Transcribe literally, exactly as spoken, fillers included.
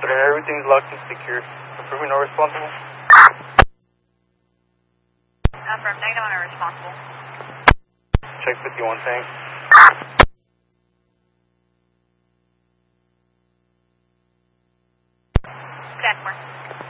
Southern, everything's locked and secure. Confirming no responsible. Affirm, negative, no responsible. Check fifty-one tank. Denver.